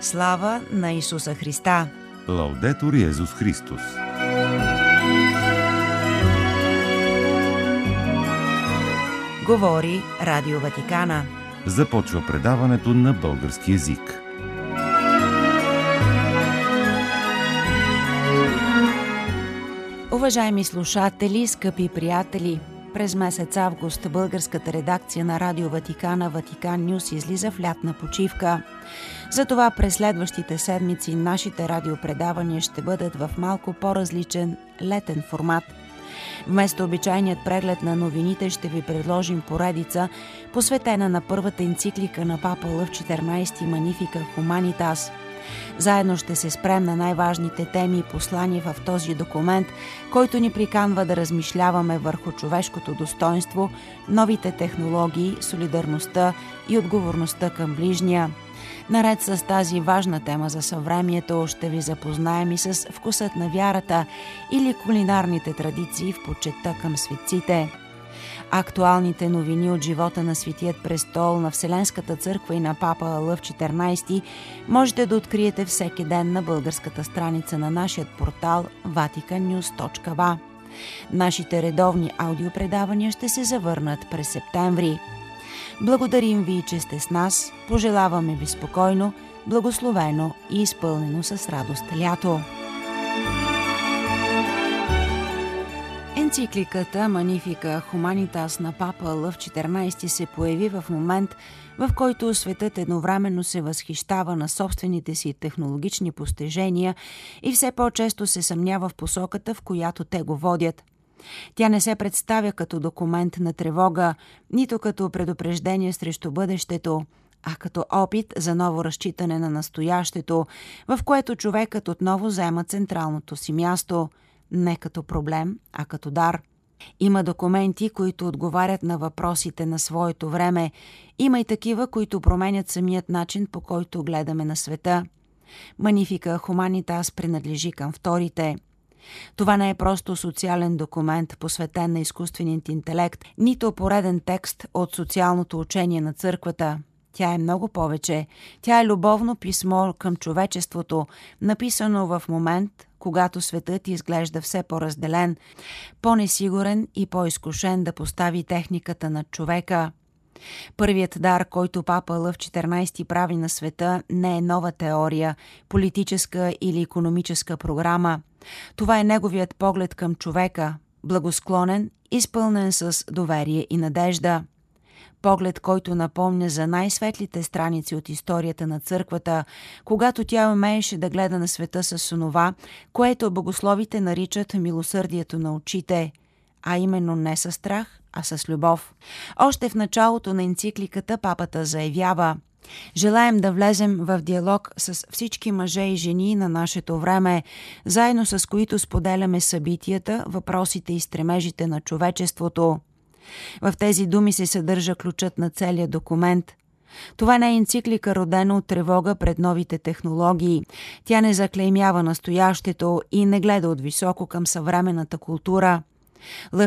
Слава на Исуса Христа! Лаудетур Йезус Христос! Говори Радио Ватикана. Започва предаването на български език. Уважаеми слушатели, скъпи приятели! През месец август българската редакция на Радио Ватикана Ватикан Нюс излиза в лятна почивка. Затова през следващите седмици нашите радиопредавания ще бъдат в малко по-различен летен формат. Вместо обичайният преглед на новините ще ви предложим поредица, посветена на първата енциклика на папа Лъв XIV Magnificat Humanitas. Заедно ще се спрем на най-важните теми и послания в този документ, който ни приканва да размишляваме върху човешкото достоинство, новите технологии, солидарността и отговорността към ближния. Наред с тази важна тема за съвремието ще ви запознаем и с вкусът на вярата или кулинарните традиции в почитта към светците. Актуалните новини от живота на Светият престол, на Вселенската църква и на папа Лъв XIV можете да откриете всеки ден на българската страница на нашия портал vaticannews.va. Нашите редовни аудиопредавания ще се завърнат през септември. Благодарим ви, че сте с нас. Пожелаваме ви спокойно, благословено и изпълнено с радост лято. Енцикликата Magnificat Humanitas на папа Лъв XIV се появи в момент, в който светът едновременно се възхищава на собствените си технологични постижения и все по-често се съмнява в посоката, в която те го водят. Тя не се представя като документ на тревога, нито като предупреждение срещу бъдещето, а като опит за ново разчитане на настоящето, в което човекът отново заема централното си място, не като проблем, а като дар. Има документи, които отговарят на въпросите на своето време. Има и такива, които променят самият начин, по който гледаме на света. Magnificat Humanitas принадлежи към вторите. Това не е просто социален документ, посветен на изкуственият интелект, нито пореден текст от социалното учение на църквата. Тя е много повече. Тя е любовно писмо към човечеството, написано в момент, когато светът изглежда все по-разделен, по-несигурен и по-изкушен да постави техниката над човека. Първият дар, който папа Лъв XIV прави на света, не е нова теория, политическа или икономическа програма. Това е неговият поглед към човека, благосклонен, изпълнен с доверие и надежда. Поглед, който напомня за най-светлите страници от историята на църквата, когато тя умееше да гледа на света с онова, което богословите наричат милосърдието на очите, а именно не с страх, а с любов. Още в началото на енцикликата папата заявява: желаем да влезем в диалог с всички мъже и жени на нашето време, заедно с които споделяме събитията, въпросите и стремежите на човечеството. В тези думи се съдържа ключът на целия документ. Това не е енциклика, родена от тревога пред новите технологии. Тя не заклеймява настоящето и не гледа от високо към съвременната култура. Лъв